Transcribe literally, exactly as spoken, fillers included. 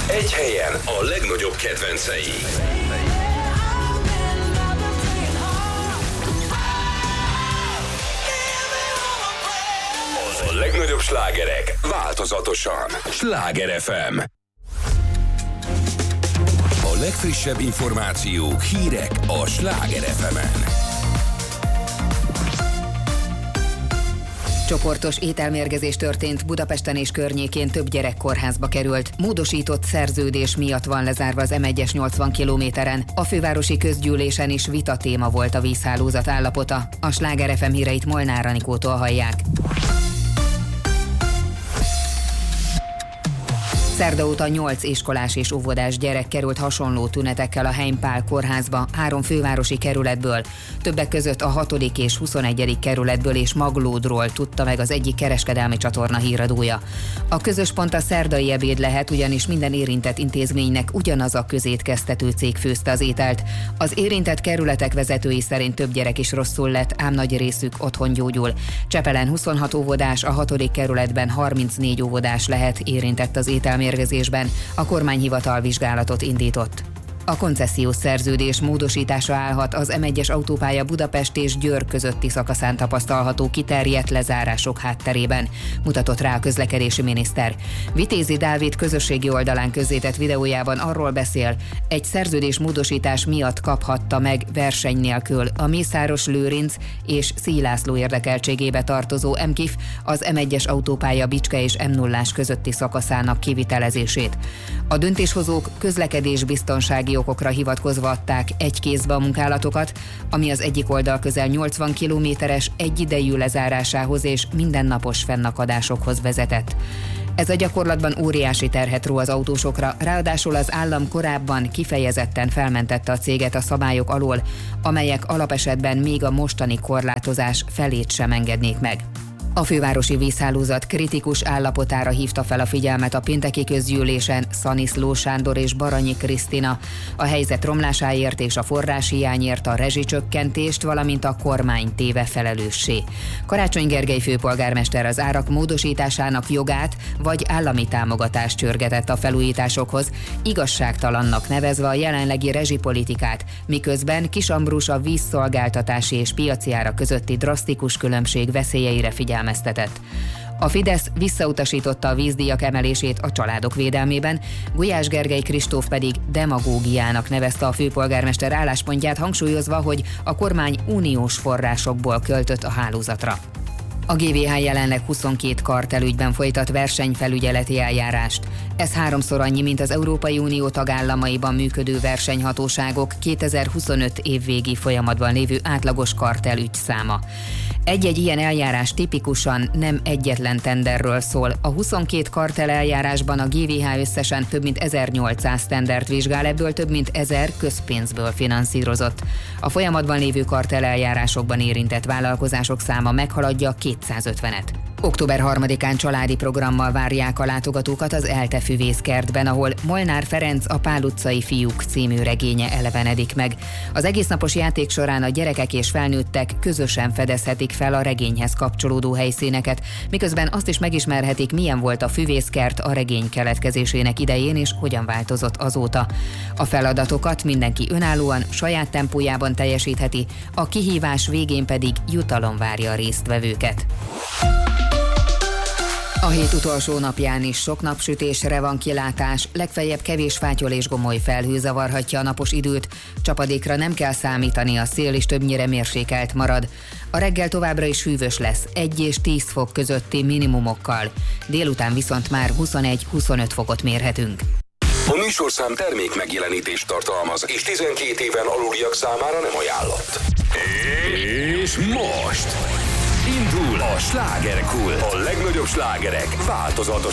Egy helyen a legnagyobb kedvencei. A legnagyobb slágerek változatosan. Sláger ef em. A legfrissebb információk, hírek a Sláger ef emen. Csoportos ételmérgezés történt Budapesten és környékén, több gyerek kórházba került. Módosított szerződés miatt van lezárva az em egyes nyolcvan kilométeren. A fővárosi közgyűlésen is vitatéma volt a vízhálózat állapota. A Sláger ef em híreit Molnár Anikótól hallják. Szerda óta nyolc iskolás és óvodás gyerek került hasonló tünetekkel a Heimpál kórházba, három fővárosi kerületből, többek között a hatodik és huszonegyedik kerületből és Maglódról, tudta meg az egyik kereskedelmi csatorna híradója. A közös pont a szerdai ebéd lehet, ugyanis minden érintett intézménynek ugyanaz a közétkeztető cég főzte az ételt. Az érintett kerületek vezetői szerint több gyerek is rosszul lett, ám nagy részük otthon gyógyul. Csepelen huszonhat óvodás, a hatodik kerületben harmincnégy óvodás lehet érintett az ételmérgezésben. A kormányhivatal vizsgálatot indított. A koncesziós szerződés módosítása állhat az em egyes autópálya Budapest és Győr közötti szakaszán tapasztalható kiterjedt lezárások hátterében, mutatott rá a közlekedési miniszter. Vitézi Dávid közösségi oldalán közzétett videójában arról beszél, egy szerződés módosítás miatt kaphatta meg verseny nélkül a Mészáros-Lőrinc és Szijlászló érdekeltségébe tartozó em kif az em egyes autópálya Bicske és em nullás közötti szakaszának kivitelezését. A döntéshozók közlekedésbiztonsági okokra hivatkozva adták egy kézbe a munkálatokat, ami az egyik oldal közel nyolcvan kilométeres egyidejű lezárásához és mindennapos fennakadásokhoz vezetett. Ez a gyakorlatban óriási terhet ró az autósokra, ráadásul az állam korábban kifejezetten felmentette a céget a szabályok alól, amelyek alapesetben még a mostani korlátozás felét sem engednék meg. A fővárosi vízhálózat kritikus állapotára hívta fel a figyelmet a pénteki közgyűlésen Szaniszló Sándor és Baranyi Krisztina. A helyzet romlásáért és a forráshiányért a rezsicsökkentést, valamint a kormány téve felelőssé. Karácsony Gergely főpolgármester az árak módosításának jogát vagy állami támogatást csörgetett a felújításokhoz, igazságtalannak nevezve a jelenlegi rezsipolitikát, miközben Kiss Ambrus a vízszolgáltatási és piaci ára közötti drasztikus különbség veszélyeire figyelmeztetett. A Fidesz visszautasította a vízdíjak emelését a családok védelmében, Gulyás Gergely Kristóf pedig demagógiának nevezte a főpolgármester álláspontját, hangsúlyozva, hogy a kormány uniós forrásokból költött a hálózatra. A gé vé há jelenleg huszonkét kartelügyben folytat versenyfelügyeleti eljárást. Ez háromszor annyi, mint az Európai Unió tagállamaiban működő versenyhatóságok kétezer-huszonöt évvégi folyamatban lévő átlagos kartelügy száma. Egy-egy ilyen eljárás tipikusan nem egyetlen tenderről szól. A huszonkét kartel eljárásban a gé vé há összesen több mint ezernyolcszáz tendert vizsgál, ebből több mint ezer közpénzből finanszírozott. A folyamatban lévő kartel eljárásokban érintett vállalkozások száma meghaladja kétszázötvenet. október harmadikán családi programmal várják a látogatókat az ELTE füvészkertben, ahol Molnár Ferenc A Pál utcai fiúk című regénye elevenedik meg. Az egésznapos játék során a gyerekek és felnőttek közösen fedezhetik fel a regényhez kapcsolódó helyszíneket, miközben azt is megismerhetik, milyen volt a füvészkert a regény keletkezésének idején és hogyan változott azóta. A feladatokat mindenki önállóan, saját tempójában teljesítheti, a kihívás végén pedig jutalom várja a résztvevőket. A hét utolsó napján is sok napsütésre van kilátás, legfeljebb kevés fátyol és gomoly felhő zavarhatja a napos időt, csapadékra nem kell számítani, a szél is többnyire mérsékelt marad. A reggel továbbra is hűvös lesz, egy és tíz fok közötti minimumokkal, délután viszont már huszonegy-huszonöt fokot mérhetünk. A műsorszám termék megjelenítést tartalmaz, és tizenkét éven aluliak számára nem ajánlott. És most indul a Slágerkult, a legnagyobb slágerek változatos